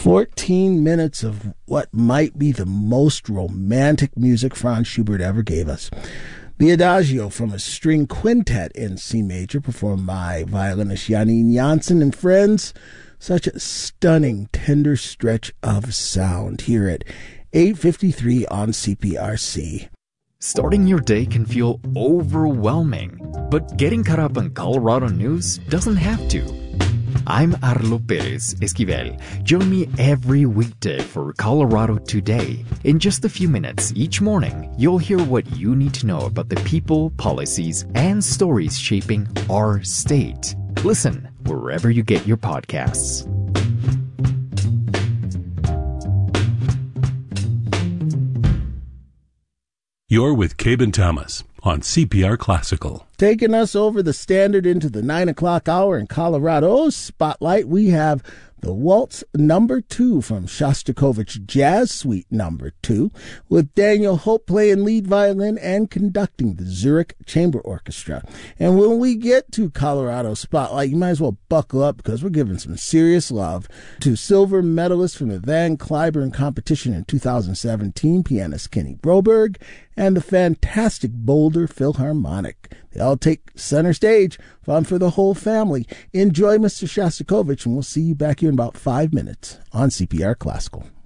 14 minutes of what might be the most romantic music Franz Schubert ever gave us. The Adagio from a string quintet in C major, performed by violinist Janine Jansen and friends. Such a stunning, tender stretch of sound here at 8:53 on CPRC. Starting your day can feel overwhelming, but getting caught up on Colorado news doesn't have to. I'm Arlo Perez Esquivel. Join me every weekday for Colorado Today. In just a few minutes each morning, you'll hear what you need to know about the people, policies, and stories shaping our state. Listen wherever you get your podcasts. You're with Cabin Thomas on CPR Classical. Taking us over the standard into the 9 o'clock hour in Colorado's Spotlight, we have the Waltz No. 2 from Shostakovich Jazz Suite No. 2, with Daniel Hope playing lead violin and conducting the Zurich Chamber Orchestra. And when we get to Colorado Spotlight, you might as well buckle up because we're giving some serious love to silver medalist from the Van Cliburn competition in 2017, pianist Kenny Broberg, and the fantastic Boulder Philharmonic. They all take center stage. Fun for the whole family. Enjoy Mr. Shostakovich, and we'll see you back here in about 5 minutes on CPR Classical.